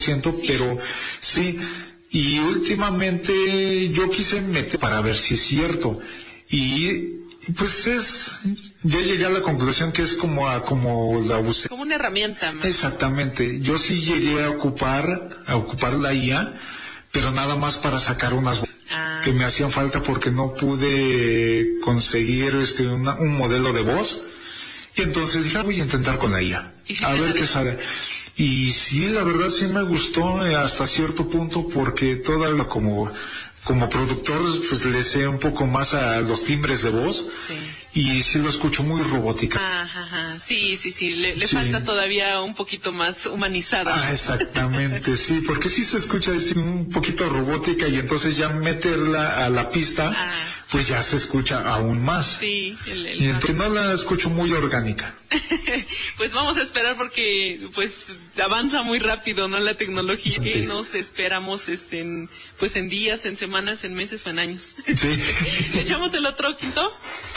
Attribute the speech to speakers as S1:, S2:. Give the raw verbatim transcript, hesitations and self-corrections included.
S1: ciento, sí. Pero sí, y últimamente yo quise meter para ver si es cierto, y pues es, ya llegué a la conclusión que es como a, como la usé.
S2: Como una herramienta más.
S1: Exactamente, yo sí llegué a ocupar, a ocupar la I A, pero nada más para sacar unas ah. que me hacían falta porque no pude conseguir este una, un modelo de voz, y entonces dije, voy a intentar con la I A, si a ver qué sale. Y sí, la verdad sí me gustó hasta cierto punto, porque toda lo como como productor pues le sé un poco más a los timbres de voz, sí. Y sí lo escucho muy robótica.
S2: Ajá, ajá. Sí, sí, sí, le, le sí. falta todavía un poquito más humanizada.
S1: Ah, exactamente, sí, porque sí se escucha así un poquito robótica, y entonces ya meterla a la pista, ah. pues ya se escucha aún más.
S2: Sí, el, el
S1: y entonces no la escucho muy orgánica.
S2: Pues vamos a esperar, porque pues avanza muy rápido, ¿no? La tecnología, sí. Que nos esperamos este en, pues en días, en semanas, en meses o en años.
S1: Sí.
S2: ¿Echamos el otro quinto?